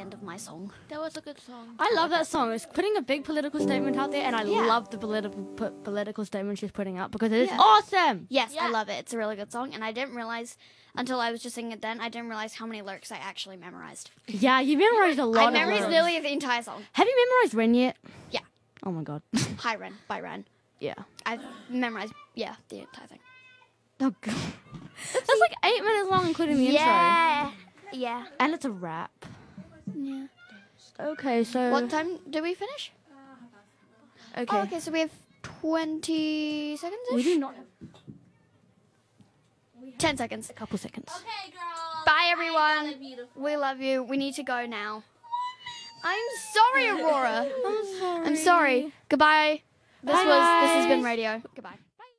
end of my song. That was a good song. I love that song. It's putting a big political statement out there, and I love the political statement she's putting out because it is awesome. Yes, I love it. It's a really good song, and I didn't realize until I was just singing it then. I didn't realize how many lyrics I actually memorized. Yeah, you memorized a lot. I memorized literally the entire song. Have you memorized Ren yet? Yeah. Oh my god. Hi Ren by Ren. Yeah. I've memorized the entire thing. Oh god. That's like 8 minutes long, including the intro. Yeah. And it's a rap. Yeah. Okay, so. What time do we finish? Okay. Oh, okay, so we have 20 seconds. We do not. 10 seconds. A couple seconds. Okay, girl. Bye, everyone. We love you. We need to go now. I'm sorry, Aurora. I'm sorry. Goodbye. This has been radio. Goodbye.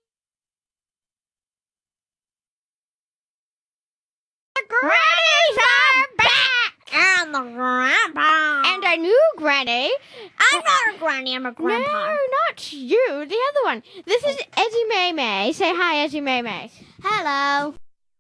Grannies are back! I'm a grandpa. And a new granny. I'm not a granny, I'm a grandpa. No, not you. The other one. This is Eddie May May. Say hi, Eddie May May. Hello.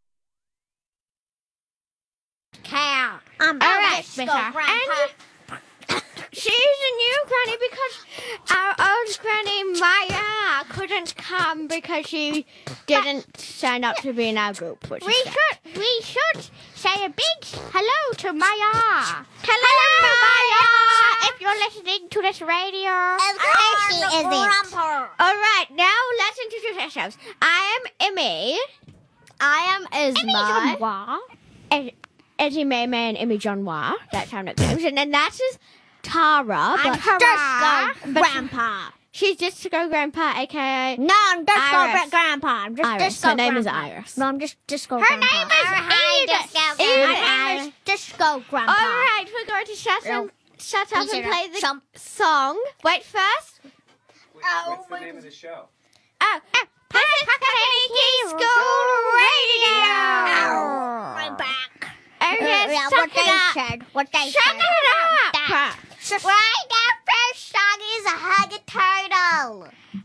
Cow. I'm All right, Disco Spencer. Grandpa. She's a new granny because our old granny Maya couldn't come because she didn't sign up to be in our group. We should say a big hello to Maya. Hello, Maya. If you're listening to this radio. Of course she isn't. All right, now let's introduce ourselves. I am Emmy. I am Isma. Eddie May May and Emmy John Wah. That's our nicknames. And then that's his Tara. I'm Disco Grandpa. She's Disco Grandpa, a.k.a. No, I'm Disco Iris. Grandpa. I'm just Iris. Disco Her name is Grandpa. Iris. No, I'm just Disco Her Grandpa. name is Hi, Edith. Disco Edith. Grandpa. My name is Disco Grandpa. All right, we're going to shut up and play the song. Wait first. What's the name of the show? Oh, this is Sneaky School Radio. I'm back. Okay, Yeah, suck what it they up. said. What they Shut said. it up. Right, that first song is a Hug a Turtle.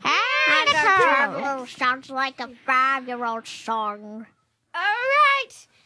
Hug a Turtle sounds like a 5-year-old song. All right.